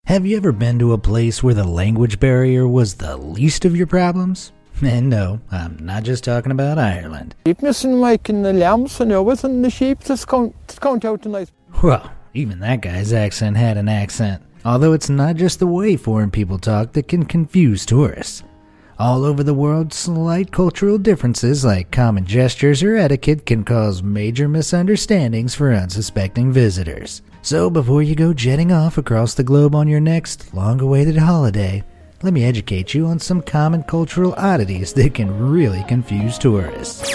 Have you ever been to a place where the language barrier was the least of your problems? And no, I'm not just talking about Ireland. Well, even that guy's accent had an accent. Although it's not just the way foreign people talk that can confuse tourists. All over the world, slight cultural differences like common gestures or etiquette can cause major misunderstandings for unsuspecting visitors. So before you go jetting off across the globe on your next long-awaited holiday, let me educate you on some common cultural oddities that can really confuse tourists.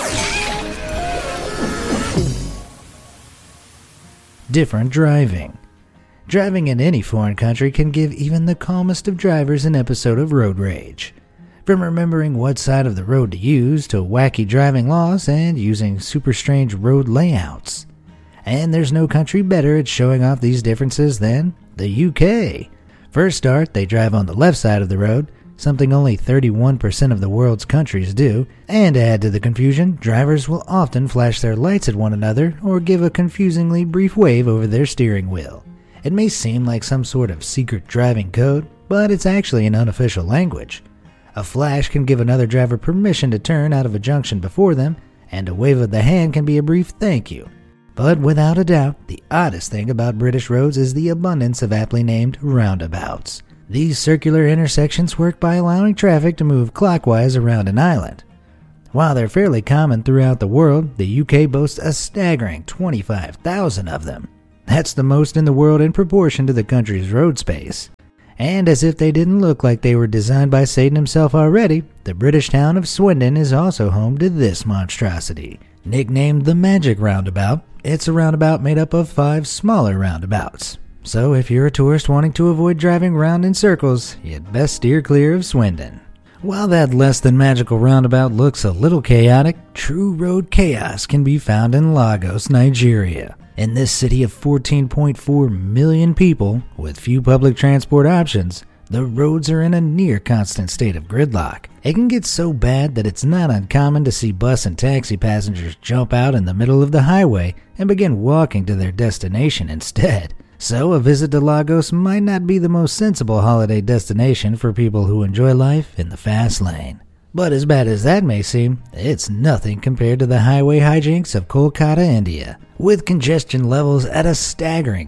Different driving. Driving in any foreign country can give even the calmest of drivers an episode of road rage. From remembering what side of the road to use to wacky driving laws and using super strange road layouts. And there's no country better at showing off these differences than the UK. For a start, they drive on the left side of the road, something only 31% of the world's countries do, and to add to the confusion, drivers will often flash their lights at one another or give a confusingly brief wave over their steering wheel. It may seem like some sort of secret driving code, but it's actually an unofficial language. A flash can give another driver permission to turn out of a junction before them, and a wave of the hand can be a brief thank you. But without a doubt, the oddest thing about British roads is the abundance of aptly named roundabouts. These circular intersections work by allowing traffic to move clockwise around an island. While they're fairly common throughout the world, the UK boasts a staggering 25,000 of them. That's the most in the world in proportion to the country's road space. And as if they didn't look like they were designed by Satan himself already, the British town of Swindon is also home to this monstrosity. Nicknamed the Magic Roundabout, it's a roundabout made up of 5 smaller roundabouts. So if you're a tourist wanting to avoid driving round in circles, you'd best steer clear of Swindon. While that less than magical roundabout looks a little chaotic, true road chaos can be found in Lagos, Nigeria. In this city of 14.4 million people, with few public transport options, the roads are in a near constant state of gridlock. It can get so bad that it's not uncommon to see bus and taxi passengers jump out in the middle of the highway and begin walking to their destination instead. So a visit to Lagos might not be the most sensible holiday destination for people who enjoy life in the fast lane. But as bad as that may seem, it's nothing compared to the highway hijinks of Kolkata, India. With congestion levels at a staggering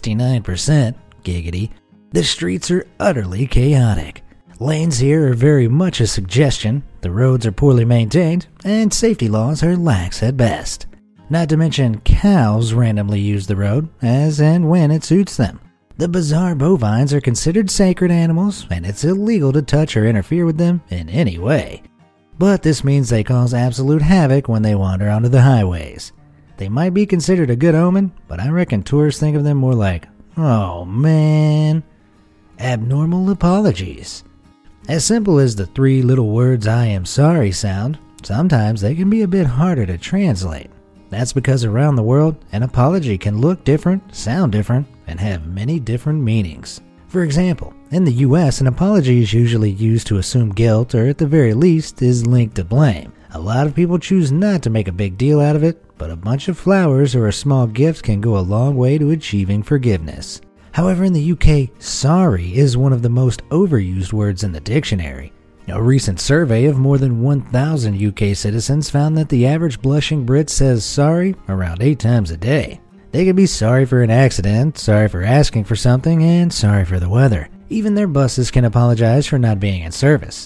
69%, giggity, the streets are utterly chaotic. Lanes here are very much a suggestion, the roads are poorly maintained, and safety laws are lax at best. Not to mention cows randomly use the road as and when it suits them. The bizarre bovines are considered sacred animals, and it's illegal to touch or interfere with them in any way. But this means they cause absolute havoc when they wander onto the highways. They might be considered a good omen, but I reckon tourists think of them more like, oh man, abnormal apologies. As simple as the 3 little words I am sorry sound, sometimes they can be a bit harder to translate. That's because around the world, an apology can look different, sound different, and have many different meanings. For example, in the US, an apology is usually used to assume guilt or at the very least is linked to blame. A lot of people choose not to make a big deal out of it, but a bunch of flowers or a small gift can go a long way to achieving forgiveness. However, in the UK, sorry is one of the most overused words in the dictionary. A recent survey of more than 1,000 UK citizens found that the average blushing Brit says sorry around 8 times a day. They can be sorry for an accident, sorry for asking for something, and sorry for the weather. Even their buses can apologize for not being in service.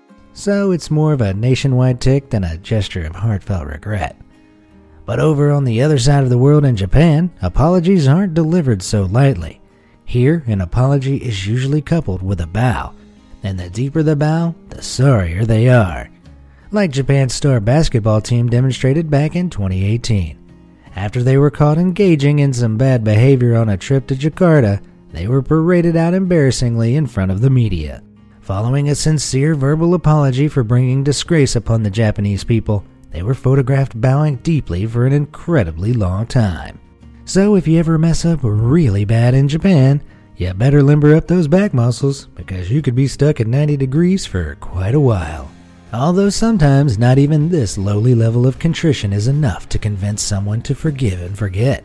So it's more of a nationwide tic than a gesture of heartfelt regret. But over on the other side of the world in Japan, apologies aren't delivered so lightly. Here, an apology is usually coupled with a bow. And the deeper the bow, the sorrier they are. Like Japan's star basketball team demonstrated back in 2018. After they were caught engaging in some bad behavior on a trip to Jakarta, they were paraded out embarrassingly in front of the media. Following a sincere verbal apology for bringing disgrace upon the Japanese people, they were photographed bowing deeply for an incredibly long time. So if you ever mess up really bad in Japan, you better limber up those back muscles because you could be stuck at 90 degrees for quite a while. Although sometimes not even this lowly level of contrition is enough to convince someone to forgive and forget.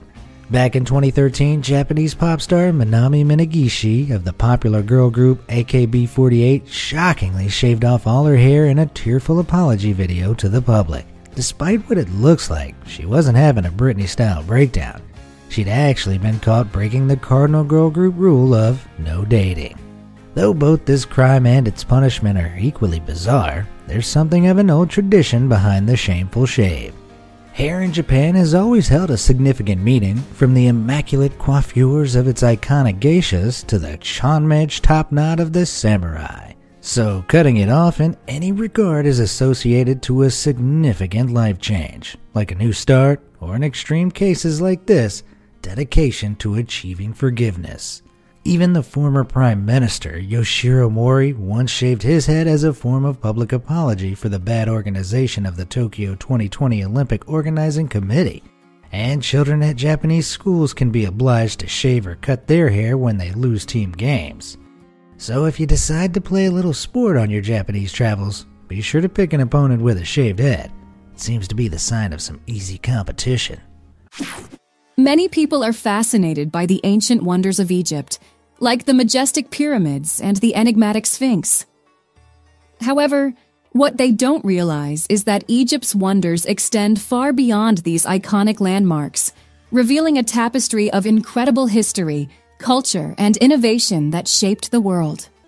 Back in 2013, Japanese pop star Minami Minagishi of the popular girl group AKB48 shockingly shaved off all her hair in a tearful apology video to the public. Despite what it looks like, she wasn't having a Britney-style breakdown. She'd actually been caught breaking the cardinal girl group rule of no dating. Though both this crime and its punishment are equally bizarre, there's something of an old tradition behind the shameful shave. Hair in Japan has always held a significant meaning, from the immaculate coiffures of its iconic geishas to the chonmage top knot of the samurai. So cutting it off in any regard is associated to a significant life change, like a new start, or in extreme cases like this, dedication to achieving forgiveness. Even the former Prime Minister, Yoshiro Mori, once shaved his head as a form of public apology for the bad organization of the Tokyo 2020 Olympic Organizing Committee. And children at Japanese schools can be obliged to shave or cut their hair when they lose team games. So if you decide to play a little sport on your Japanese travels, be sure to pick an opponent with a shaved head. It seems to be the sign of some easy competition. Many people are fascinated by the ancient wonders of Egypt, like the majestic pyramids and the enigmatic Sphinx. However, what they don't realize is that Egypt's wonders extend far beyond these iconic landmarks, revealing a tapestry of incredible history, culture, and innovation that shaped the world.